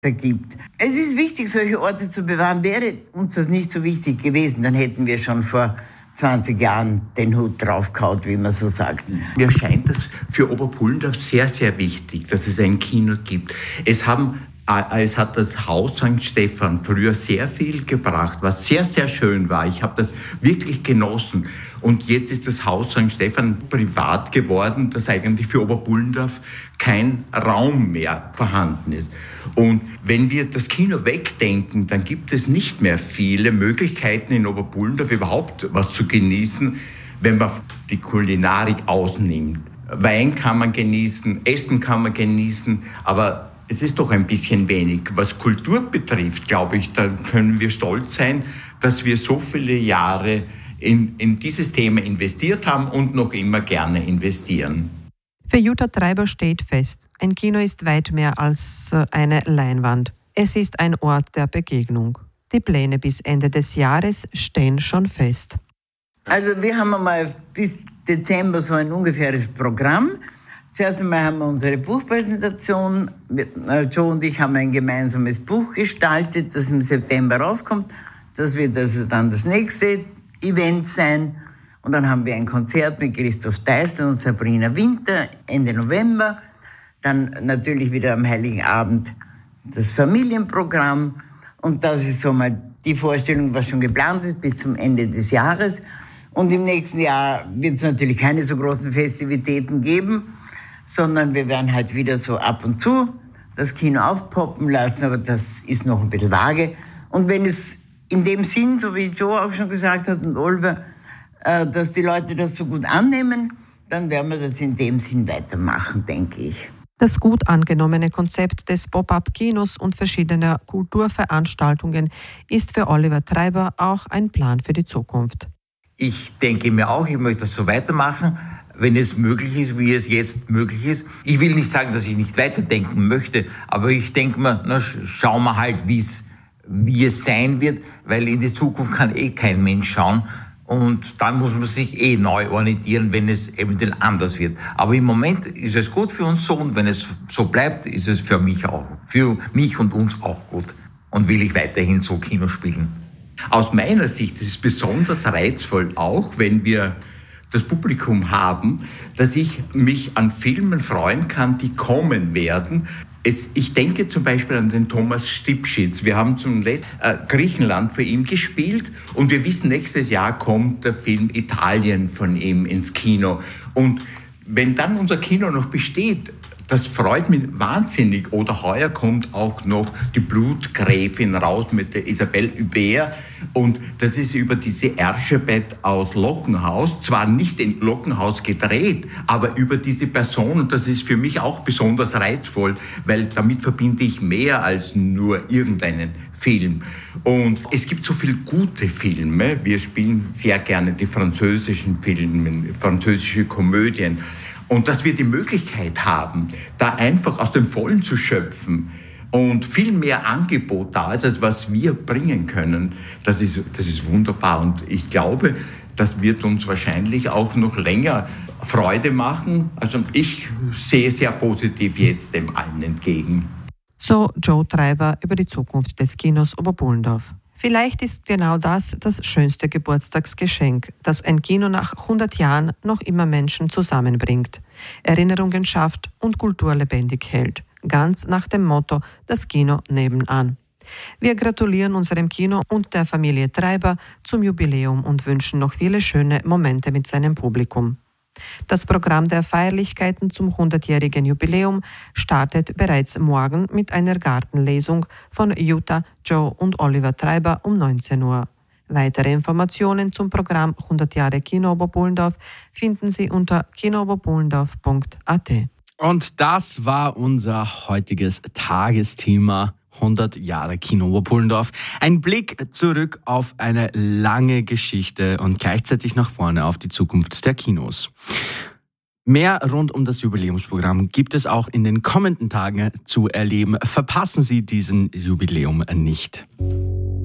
ergibt. Es ist wichtig, solche Orte zu bewahren. Wäre uns das nicht so wichtig gewesen, dann hätten wir schon vor 20 Jahren den Hut draufgehauen, wie man so sagt. Mir scheint das für Oberpullendorf sehr, sehr wichtig, dass es ein Kino gibt. Es hat das Haus St. Stephan früher sehr viel gebracht, was sehr, sehr schön war. Ich habe das wirklich genossen. Und jetzt ist das Haus St. Stephan privat geworden, dass eigentlich für Oberpullendorf kein Raum mehr vorhanden ist. Und wenn wir das Kino wegdenken, dann gibt es nicht mehr viele Möglichkeiten in Oberpullendorf überhaupt was zu genießen, wenn man die Kulinarik ausnimmt. Wein kann man genießen, Essen kann man genießen, aber es ist doch ein bisschen wenig. Was Kultur betrifft, glaube ich, da können wir stolz sein, dass wir so viele Jahre in dieses Thema investiert haben und noch immer gerne investieren. Für Jutta Treiber steht fest, ein Kino ist weit mehr als eine Leinwand. Es ist ein Ort der Begegnung. Die Pläne bis Ende des Jahres stehen schon fest. Also wir haben einmal bis Dezember so ein ungefähres Programm. Zuerst einmal haben wir unsere Buchpräsentation. Joe und ich haben ein gemeinsames Buch gestaltet, das im September rauskommt. Das wird also dann das nächste Event sein. Und dann haben wir ein Konzert mit Christoph Deißler und Sabrina Winter Ende November. Dann natürlich wieder am Heiligen Abend das Familienprogramm. Und das ist so mal die Vorstellung, was schon geplant ist bis zum Ende des Jahres. Und im nächsten Jahr wird es natürlich keine so großen Festivitäten geben, sondern wir werden halt wieder so ab und zu das Kino aufpoppen lassen, aber das ist noch ein bisschen vage. Und wenn es in dem Sinn, so wie Joe auch schon gesagt hat und Oliver, dass die Leute das so gut annehmen, dann werden wir das in dem Sinn weitermachen, denke ich. Das gut angenommene Konzept des Pop-up-Kinos und verschiedener Kulturveranstaltungen ist für Oliver Treiber auch ein Plan für die Zukunft. Ich denke mir auch, ich möchte das so weitermachen, wenn es möglich ist, wie es jetzt möglich ist. Ich will nicht sagen, dass ich nicht weiterdenken möchte, aber ich denke mir, schauen wir halt, wie es sein wird, weil in die Zukunft kann kein Mensch schauen. Und dann muss man sich neu orientieren, wenn es eventuell anders wird. Aber im Moment ist es gut für uns so und wenn es so bleibt, ist es für mich und uns auch gut. Und will ich weiterhin so Kino spielen. Aus meiner Sicht ist es besonders reizvoll, auch wenn wir das Publikum haben, dass ich mich an Filmen freuen kann, die kommen werden. Ich denke zum Beispiel an den Thomas Stipschitz. Wir haben zum letzten Griechenland für ihn gespielt und wir wissen, nächstes Jahr kommt der Film Italien von ihm ins Kino. Und wenn dann unser Kino noch besteht, das freut mich wahnsinnig. Oder heuer kommt auch noch die Blutgräfin raus mit der Isabelle Hubert. Und das ist über diese Erschebet aus Lockenhaus, zwar nicht in Lockenhaus gedreht, aber über diese Person. Und das ist für mich auch besonders reizvoll, weil damit verbinde ich mehr als nur irgendeinen Film. Und es gibt so viele gute Filme. Wir spielen sehr gerne die französischen Filme, französische Komödien. Und dass wir die Möglichkeit haben, da einfach aus dem Vollen zu schöpfen und viel mehr Angebot da ist, als was wir bringen können, das ist wunderbar. Und ich glaube, das wird uns wahrscheinlich auch noch länger Freude machen. Also ich sehe sehr positiv jetzt dem allen entgegen. So Joe Treiber über die Zukunft des Kinos Oberpullendorf. Vielleicht ist genau das schönste Geburtstagsgeschenk, dass ein Kino nach 100 Jahren noch immer Menschen zusammenbringt, Erinnerungen schafft und Kultur lebendig hält. Ganz nach dem Motto, das Kino nebenan. Wir gratulieren unserem Kino und der Familie Treiber zum Jubiläum und wünschen noch viele schöne Momente mit seinem Publikum. Das Programm der Feierlichkeiten zum 100-jährigen Jubiläum startet bereits morgen mit einer Gartenlesung von Jutta, Joe und Oliver Treiber um 19 Uhr. Weitere Informationen zum Programm 100 Jahre Kino Oberpullendorf finden Sie unter kinooberpullendorf.at. Und das war unser heutiges Tagesthema. 100 Jahre Kino Oberpullendorf. Ein Blick zurück auf eine lange Geschichte und gleichzeitig nach vorne auf die Zukunft der Kinos. Mehr rund um das Jubiläumsprogramm gibt es auch in den kommenden Tagen zu erleben. Verpassen Sie diesen Jubiläum nicht.